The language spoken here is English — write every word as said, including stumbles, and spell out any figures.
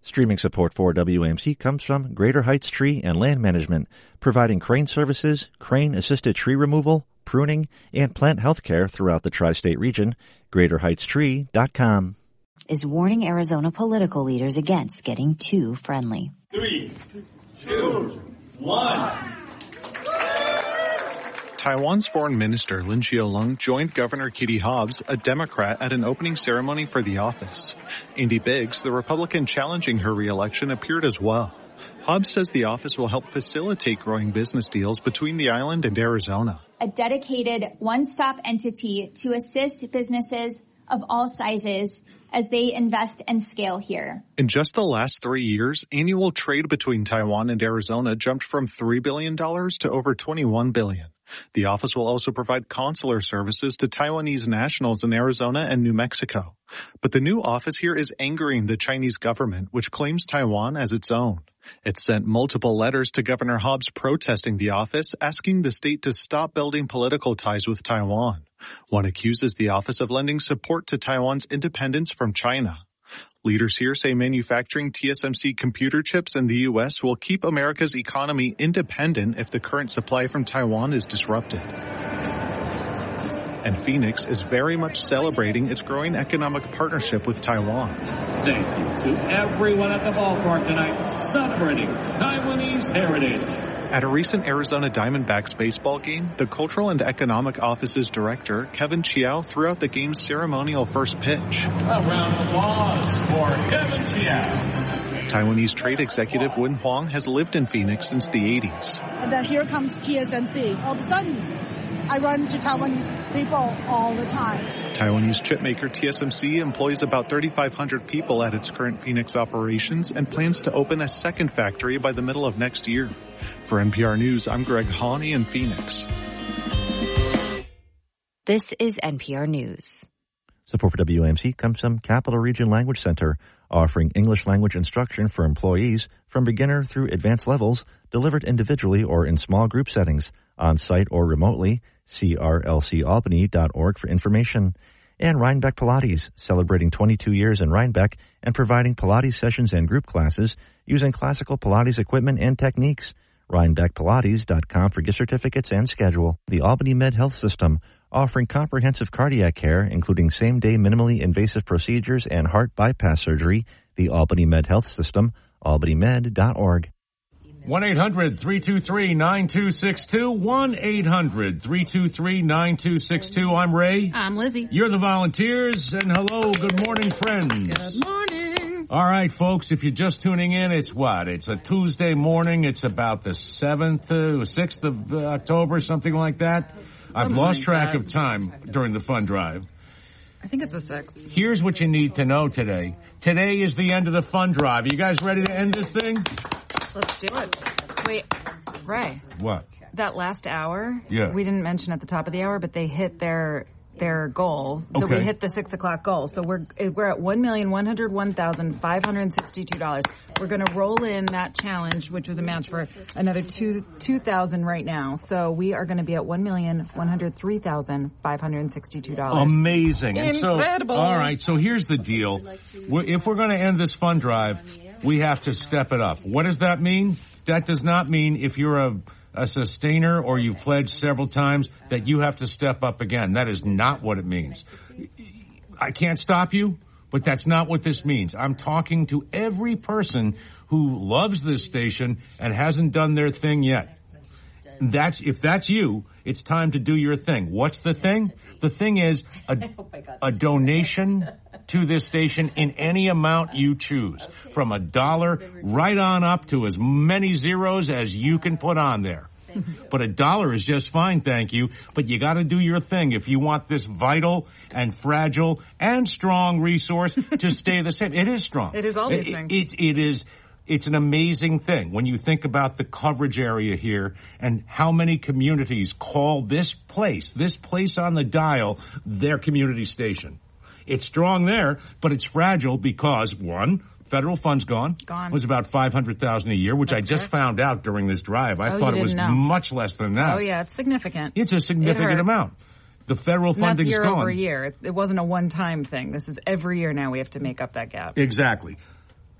Streaming support for W A M C comes from Greater Heights Tree and Land Management, providing crane services, crane-assisted tree removal, pruning, and plant health care throughout the tri-state region. greater heights tree dot com is warning Arizona political leaders against getting too friendly. Three, two, one. Taiwan's Foreign Minister Lin Chiolong joined Governor Kitty Hobbs, a Democrat, at an opening ceremony for the office. Andy Biggs, the Republican challenging her re-election, appeared as well. Hobbs says the office will help facilitate growing business deals between the island and Arizona. A dedicated one-stop entity to assist businesses of all sizes as they invest and scale here. In just the last three years, annual trade between Taiwan and Arizona jumped from three billion dollars to over twenty-one billion dollars. The office will also provide consular services to Taiwanese nationals in Arizona and New Mexico. But the new office here is angering the Chinese government, which claims Taiwan as its own. It sent multiple letters to Governor Hobbs protesting the office, asking the state to stop building political ties with Taiwan. One accuses the office of lending support to Taiwan's independence from China. Leaders here say manufacturing T S M C computer chips in the U S will keep America's economy independent if the current supply from Taiwan is disrupted. And Phoenix is very much celebrating its growing economic partnership with Taiwan. Thank you to everyone at the ballpark tonight celebrating Taiwanese heritage. At a recent Arizona Diamondbacks baseball game, the Cultural and Economic Office's director, Kevin Chiao, threw out the game's ceremonial first pitch. A round of applause for Kevin Chiao. Taiwanese trade executive Wen Huang has lived in Phoenix since the eighties. And then here comes T S M C. All of a sudden, I run to Taiwanese people all the time. Taiwanese chipmaker T S M C employs about thirty-five hundred people at its current Phoenix operations and plans to open a second factory by the middle of next year. For N P R News, I'm Greg Hawley in Phoenix. This is N P R News. Support for W A M C comes from Capital Region Language Center, offering English language instruction for employees from beginner through advanced levels, delivered individually or in small group settings, on-site or remotely. C R L C albany dot org for information. And Rhinebeck Pilates, celebrating twenty-two years in Rhinebeck and providing Pilates sessions and group classes using classical Pilates equipment and techniques. Rhinebeck Pilates dot com for gift certificates and schedule. The Albany Med Health System, offering comprehensive cardiac care, including same-day minimally invasive procedures and heart bypass surgery. The Albany Med Health System, albany med dot org. one eight hundred three two three nine two six two, one eight hundred three two three nine two six two. I'm Ray. I'm Lizzie. You're the volunteers, and hello, good morning, friends. Good morning. All right, folks, if you're just tuning in, it's what? It's a Tuesday morning. It's about the seventh, uh, sixth of uh, October, something like that. Something I've lost like track that. of time during the fun drive. I think it's the sixth. Here's what you need to know today. Today is the end of the fun drive. Are you guys ready to end this thing? Let's do it. Wait, Ray. What? That last hour, Yeah. we didn't mention at the top of the hour, but they hit their their goal. So Okay. we hit the six o'clock goal. So we're we're at one million one hundred one thousand five hundred sixty two dollars. We're going to roll in that challenge, which was a match for another two two thousand right now. So we are going to be at one million one hundred three thousand five hundred sixty two dollars. Amazing. And so, Incredible. all right, so here's the deal. We're, if we're going to end this fund drive, we have to step it up. What does that mean? That does not mean if you're a, a sustainer or you've pledged several times that you have to step up again. That is not what it means. I can't stop you, but that's not what this means. I'm talking to every person who loves this station and hasn't done their thing yet. That's, if that's you, it's time to do your thing. What's the thing? The thing is a, a donation to this station in any amount you choose, from a dollar right on up to as many zeros as you can put on there. But a dollar is just fine, thank you. But you got to do your thing if you want this vital and fragile and strong resource to stay the same. It is strong. It is all these it, things. It, it is. It's an amazing thing when you think about the coverage area here and how many communities call this place, this place on the dial, their community station. It's strong there, but it's fragile because, one, federal funds gone. Gone. It was about five hundred thousand dollars a year, which That's I just correct. found out during this drive. I Oh, thought you it was didn't know. much less than that. Oh, yeah, it's significant. It's a significant hurt. amount. The federal And that's funding's year gone. over year. It, it wasn't a one-time thing. This is every year now we have to make up that gap. Exactly.